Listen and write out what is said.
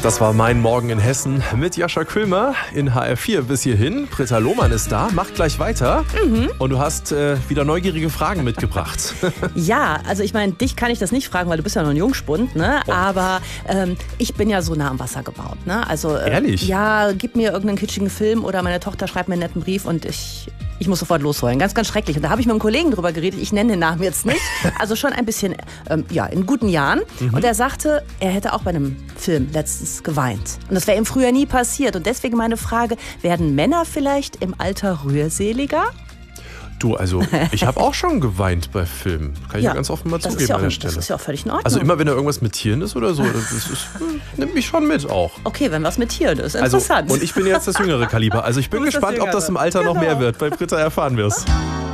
Das war mein Morgen in Hessen mit Jascha Külmer in HR4 bis hierhin. Britta Lohmann ist da, macht gleich weiter. Und du hast wieder neugierige Fragen mitgebracht. Ja, also ich meine, dich kann ich das nicht fragen, weil du bist ja noch ein Jungspund, ne? Oh. Aber ich bin ja so nah am Wasser gebaut, ne? Also, Ehrlich? Ja, gib mir irgendeinen kitschigen Film oder meine Tochter schreibt mir einen netten Brief und ich muss sofort losheulen. Ganz, ganz schrecklich. Und da habe ich mit einem Kollegen drüber geredet. Ich nenne den Namen jetzt nicht. Also schon ein bisschen, in guten Jahren. Und er sagte, er hätte auch bei einem Film letztens geweint. Und das wäre ihm früher nie passiert. Und deswegen meine Frage, werden Männer vielleicht im Alter rührseliger? Du, also ich habe auch schon geweint bei Filmen. Kann ich ja ganz offen mal zugeben an der Stelle. Das ist ja auch völlig in Ordnung. Also immer wenn da irgendwas mit Tieren ist oder so, nimmt mich schon mit auch. Okay, wenn was mit Tieren ist, interessant. Also, und ich bin jetzt das jüngere Kaliber. Also ich bin gespannt, ob das im Alter noch mehr wird. Bei Britta erfahren wir es.